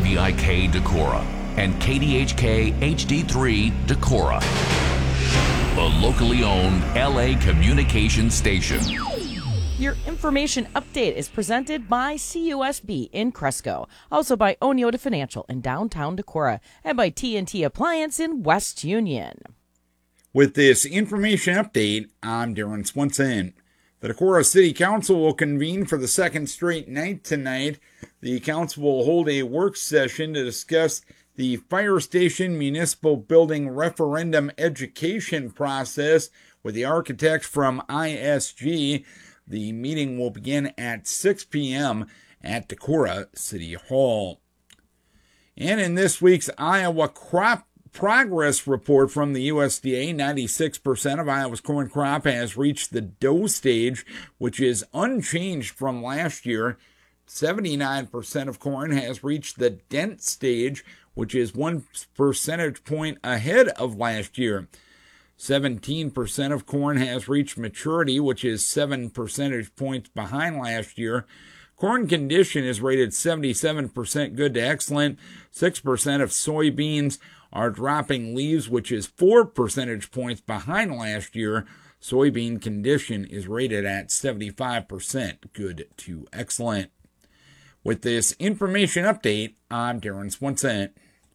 WVIK Decorah and KDHK HD3 Decorah, a locally owned LA communications station. Your information update is presented by CUSB in Cresco, also by Oneota Financial in downtown Decorah, and by TNT Appliance in West Union. With this information update, I'm Darren Swenson. The Decorah City Council will convene for the second straight night tonight. The council will hold a work session to discuss the Fire Station Municipal Building referendum education process with the architect from ISG. The meeting will begin at 6 p.m. at Decorah City Hall. And in this week's Iowa Crop Progress Report from the USDA, 96% of Iowa's corn crop has reached the dough stage, which is unchanged from last year. 79% of corn has reached the dent stage, which is 1 percentage point ahead of last year. 17% of corn has reached maturity, which is 7 percentage points behind last year. Corn condition is rated 77% good to excellent. 6% of soybeans are dropping leaves, which is 4 percentage points behind last year. Soybean condition is rated at 75% good to excellent. With this information update, I'm Darren Swenson.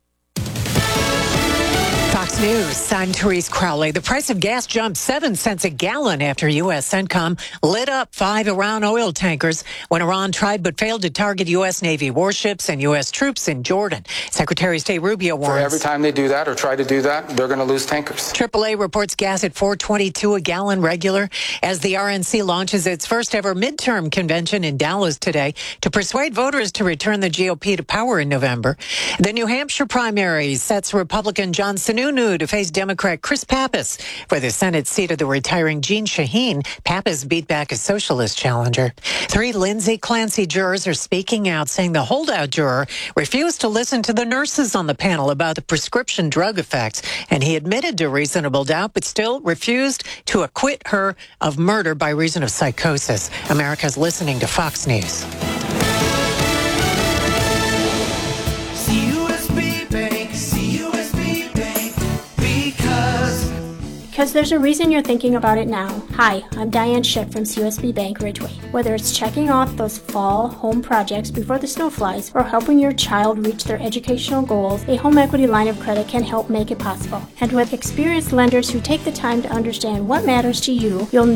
Fox News, I'm Therese Crowley. The price of gas jumped 7 cents a gallon after U.S. CENTCOM lit up 5 Iran oil tankers when Iran tried but failed to target U.S. Navy warships and U.S. troops in Jordan. Secretary of State Rubio warns. For every time they do that or try to do that, they're going to lose tankers. AAA reports gas at $4.22 a gallon regular as the RNC launches its first ever midterm convention in Dallas today to persuade voters to return the GOP to power in November. The New Hampshire primary sets Republican John Sununu to face Democrat Chris Pappas for the Senate seat of the retiring Jeanne Shaheen. Pappas beat back a socialist challenger. 3 Lindsay Clancy jurors are speaking out, saying the holdout juror refused to listen to the nurses on the panel about the prescription drug effects, and he admitted to reasonable doubt, but still refused to acquit her of murder by reason of psychosis. America's listening to Fox News. Because there's a reason you're thinking about it now. Hi, I'm Diane Schiff from CUSB Bank Ridgeway. Whether it's checking off those fall home projects before the snow flies or helping your child reach their educational goals, a home equity line of credit can help make it possible. And with experienced lenders who take the time to understand what matters to you, you'll